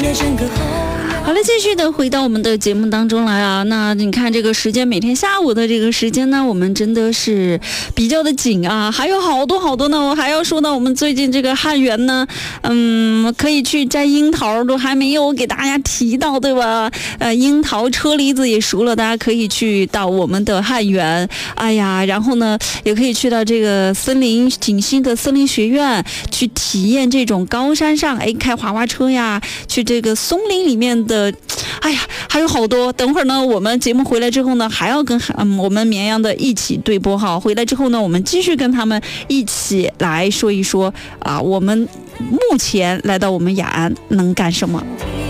好了，继续的回到我们的节目当中来啊。那你看这个时间，每天下午的这个时间呢，我们真的是比较的紧啊，还有好多呢。我还要说到我们最近这个汉源呢，可以去摘樱桃，都还没有给大家提到，对吧？樱桃、车厘子也熟了，大家可以去到我们的汉源，哎呀，然后呢，也可以去到这个景新的森林学院去体验这种高山上开滑滑车呀，去这个松林里面的，哎呀，还有好多。等会儿呢，我们节目回来之后呢，还要跟我们绵阳的一起对播哈。回来之后呢，我们继续跟他们一起来说一说啊，我们目前来到我们雅安能干什么。